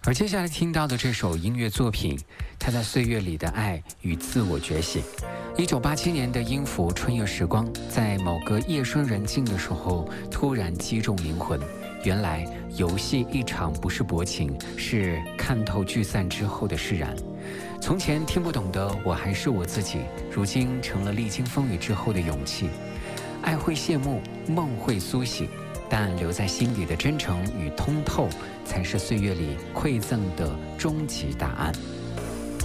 而接下来听到的这首音乐作品，它在岁月里的爱与自我觉醒。1987年的音符《春夜时光》在某个夜深人静的时候突然击中灵魂。原来游戏一场不是薄情，是看透聚散之后的释然。从前听不懂的我还是我自己，如今成了历经风雨之后的勇气。爱会谢幕，梦会苏醒，但留在心底的真诚与通透，才是岁月里馈赠的终极答案。